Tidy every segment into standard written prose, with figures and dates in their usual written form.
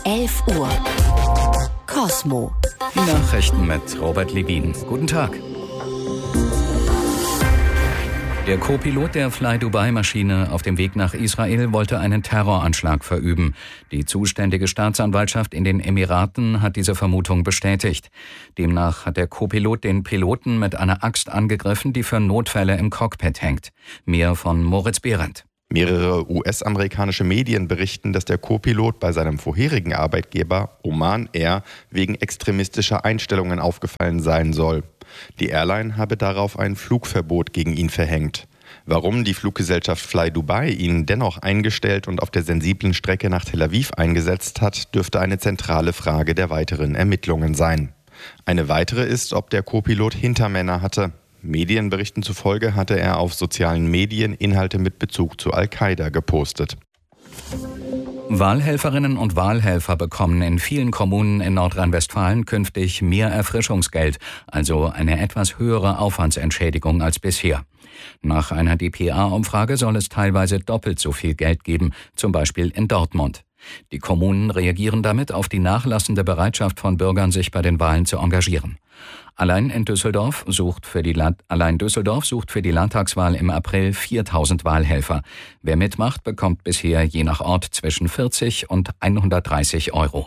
11 Uhr. Kosmo. Die Nachrichten mit Robert Levin. Guten Tag. Der Co-Pilot der Fly-Dubai-Maschine auf dem Weg nach Israel wollte einen Terroranschlag verüben. Die zuständige Staatsanwaltschaft in den Emiraten hat diese Vermutung bestätigt. Demnach hat der Co-Pilot den Piloten mit einer Axt angegriffen, die für Notfälle im Cockpit hängt. Mehr von Moritz Behrendt. Mehrere US-amerikanische Medien berichten, dass der Co-Pilot bei seinem vorherigen Arbeitgeber Oman Air wegen extremistischer Einstellungen aufgefallen sein soll. Die Airline habe darauf ein Flugverbot gegen ihn verhängt. Warum die Fluggesellschaft Fly Dubai ihn dennoch eingestellt und auf der sensiblen Strecke nach Tel Aviv eingesetzt hat, dürfte eine zentrale Frage der weiteren Ermittlungen sein. Eine weitere ist, ob der Co-Pilot Hintermänner hatte. Medienberichten zufolge hatte er auf sozialen Medien Inhalte mit Bezug zu Al-Qaida gepostet. Wahlhelferinnen und Wahlhelfer bekommen in vielen Kommunen in Nordrhein-Westfalen künftig mehr Erfrischungsgeld, also eine etwas höhere Aufwandsentschädigung als bisher. Nach einer dpa-Umfrage soll es teilweise doppelt so viel Geld geben, zum Beispiel in Dortmund. Die Kommunen reagieren damit auf die nachlassende Bereitschaft von Bürgern, sich bei den Wahlen zu engagieren. Allein Düsseldorf sucht für die Landtagswahl im April 4.000 Wahlhelfer. Wer mitmacht, bekommt bisher je nach Ort zwischen 40 und 130 Euro.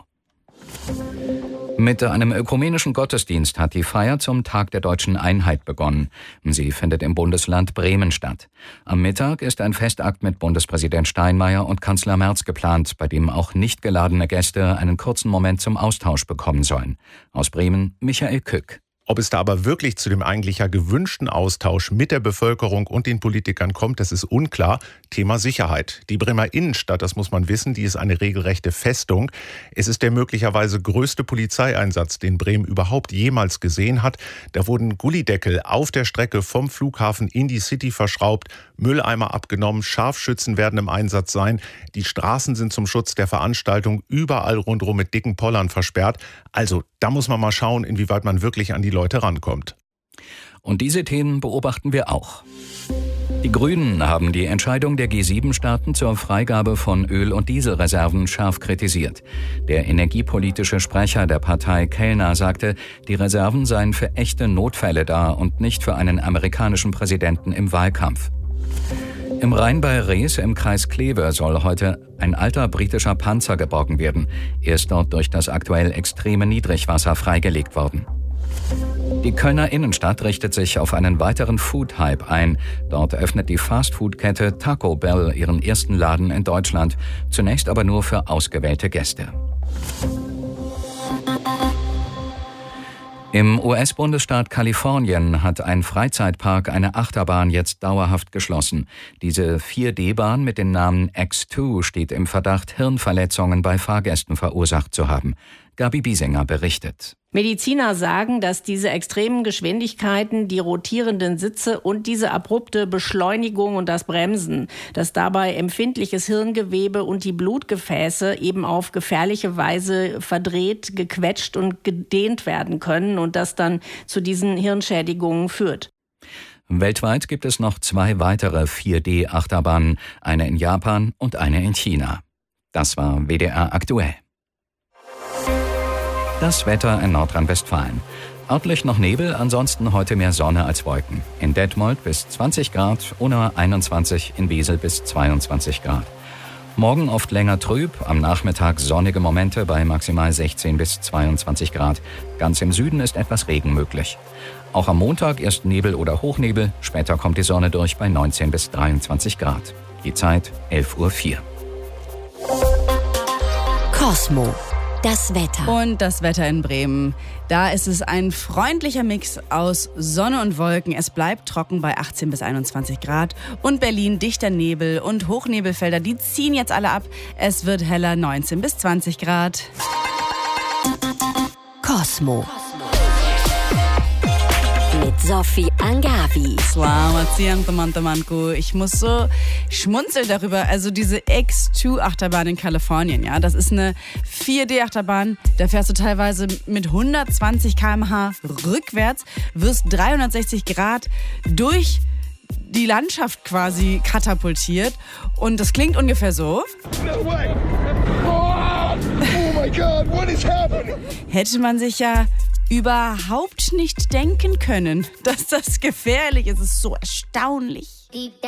Mit einem ökumenischen Gottesdienst hat die Feier zum Tag der Deutschen Einheit begonnen. Sie findet im Bundesland Bremen statt. Am Mittag ist ein Festakt mit Bundespräsident Steinmeier und Kanzler Merz geplant, bei dem auch nicht geladene Gäste einen kurzen Moment zum Austausch bekommen sollen. Aus Bremen, Michael Kück. Ob es da aber wirklich zu dem eigentlich ja gewünschten Austausch mit der Bevölkerung und den Politikern kommt, das ist unklar. Thema Sicherheit. Die Bremer Innenstadt, das muss man wissen, die ist eine regelrechte Festung. Es ist der möglicherweise größte Polizeieinsatz, den Bremen überhaupt jemals gesehen hat. Da wurden Gullideckel auf der Strecke vom Flughafen in die City verschraubt, Mülleimer abgenommen, Scharfschützen werden im Einsatz sein. Die Straßen sind zum Schutz der Veranstaltung überall rundherum mit dicken Pollern versperrt. Also da muss man mal schauen, inwieweit man wirklich an die Leute rankommt. Und diese Themen beobachten wir auch. Die Grünen haben die Entscheidung der G7-Staaten zur Freigabe von Öl- und Dieselreserven scharf kritisiert. Der energiepolitische Sprecher der Partei, Kellner, sagte, die Reserven seien für echte Notfälle da und nicht für einen amerikanischen Präsidenten im Wahlkampf. Im Rhein bei Rees im Kreis Kleve soll heute ein alter britischer Panzer geborgen werden. Er ist dort durch das aktuell extreme Niedrigwasser freigelegt worden. Die Kölner Innenstadt richtet sich auf einen weiteren Food-Hype ein. Dort öffnet die Fast-Food-Kette Taco Bell ihren ersten Laden in Deutschland. Zunächst aber nur für ausgewählte Gäste. Im US-Bundesstaat Kalifornien hat ein Freizeitpark eine Achterbahn jetzt dauerhaft geschlossen. Diese 4D-Bahn mit dem Namen X2 steht im Verdacht, Hirnverletzungen bei Fahrgästen verursacht zu haben. Gabi Biesinger berichtet. Mediziner sagen, dass diese extremen Geschwindigkeiten, die rotierenden Sitze und diese abrupte Beschleunigung und das Bremsen, dass dabei empfindliches Hirngewebe und die Blutgefäße eben auf gefährliche Weise verdreht, gequetscht und gedehnt werden können und das dann zu diesen Hirnschädigungen führt. Weltweit gibt es noch 2 weitere 4D-Achterbahnen, eine in Japan und eine in China. Das war WDR aktuell. Das Wetter in Nordrhein-Westfalen. Örtlich noch Nebel, ansonsten heute mehr Sonne als Wolken. In Detmold bis 20 Grad, Unna 21, in Wesel bis 22 Grad. Morgen oft länger trüb, am Nachmittag sonnige Momente bei maximal 16 bis 22 Grad. Ganz im Süden ist etwas Regen möglich. Auch am Montag erst Nebel oder Hochnebel, später kommt die Sonne durch bei 19 bis 23 Grad. Die Zeit 11:04 Uhr. Kosmo. Das Wetter. Und das Wetter in Bremen. Da ist es ein freundlicher Mix aus Sonne und Wolken. Es bleibt trocken bei 18 bis 21 Grad. Und Berlin dichter Nebel und Hochnebelfelder, die ziehen jetzt alle ab. Es wird heller, 19 bis 20 Grad. Kosmo. Mit Sophie Angavi. Ich muss so schmunzeln darüber. Also diese X2-Achterbahn in Kalifornien, ja, das ist eine 4D-Achterbahn. Da fährst du teilweise mit 120 km/h rückwärts, wirst 360 Grad durch die Landschaft quasi katapultiert. Und das klingt ungefähr so. No way. Oh my God, what is happening? Hätte man sich ja überhaupt nicht denken können, dass das gefährlich ist. Es ist so erstaunlich.